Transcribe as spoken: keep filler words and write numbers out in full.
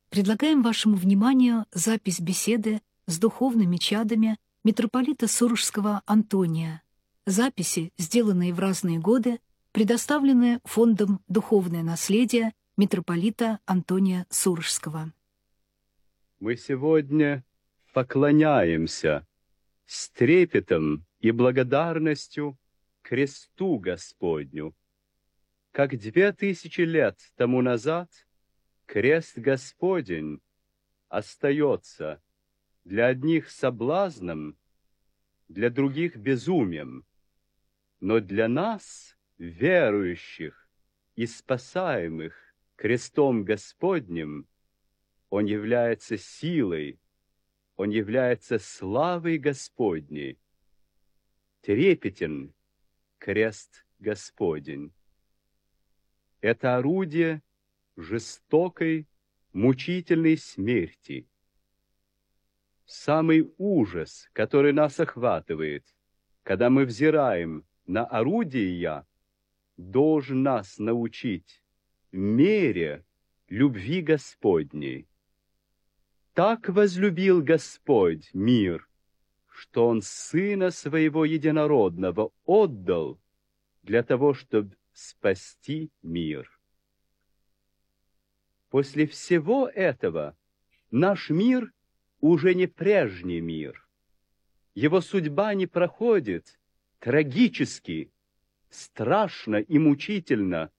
Предлагаем вашему вниманию запись беседы с духовными чадами митрополита Сурожского Антония. Записи, сделанные в разные годы, предоставлены Фондом «Духовное наследие» митрополита Антония Сурожского. Мы сегодня поклоняемся с трепетом и благодарностью кресту Господню. Как две тысячи лет тому назад крест Господень остается для одних соблазном, для других безумием, но для нас, верующих и спасаемых крестом Господним, Он является силой, Он является славой Господней. Трепетен крест Господень. Это орудие жестокой, мучительной смерти. Самый ужас, который нас охватывает, когда мы взираем на орудия, должен нас научить мере любви Господней. Так возлюбил Господь мир, что Он Сына Своего Единородного отдал для того, чтобы спасти мир. После всего этого наш мир уже не прежний мир. Его судьба не проходит трагически, страшно и мучительно,